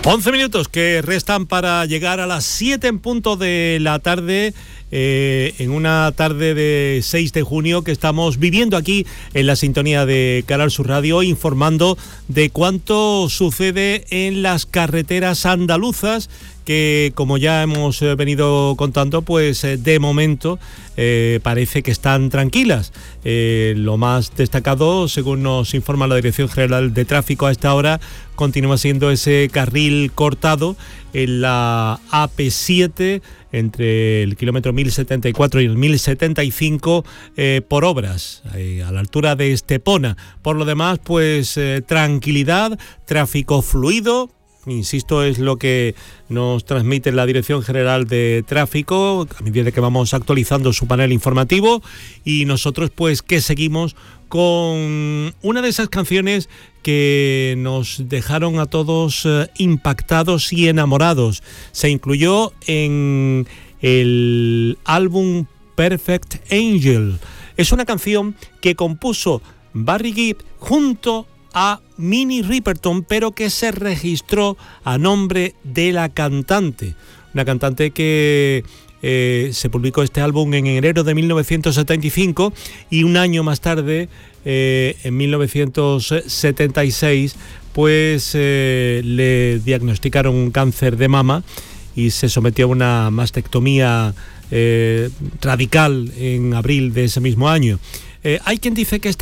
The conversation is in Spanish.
11 minutos que restan para llegar a las 7 en punto de la tarde, en una tarde de 6 de junio que estamos viviendo aquí en la sintonía de Canal Sur Radio, informando de cuánto sucede en las carreteras andaluzas, que como ya hemos venido contando, pues de momento parece que están tranquilas. Lo más destacado, según nos informa la Dirección General de Tráfico a esta hora, continúa siendo ese carril cortado en la AP7 entre el kilómetro 1074 y el 1075 por obras, a la altura de Estepona. Por lo demás, pues tranquilidad, tráfico fluido. Insisto, es lo que nos transmite la Dirección General de Tráfico a medida que vamos actualizando su panel informativo, y nosotros pues que seguimos con una de esas canciones que nos dejaron a todos impactados y enamorados. Se incluyó en el álbum Perfect Angel. Es una canción que compuso Barry Gibb junto a Minnie Riperton, pero que se registró a nombre de la cantante. Una cantante que se publicó este álbum en enero de 1975, y un año más tarde, en 1976, pues le diagnosticaron un cáncer de mama y se sometió a una mastectomía radical en abril de ese mismo año. Hay quien dice que esta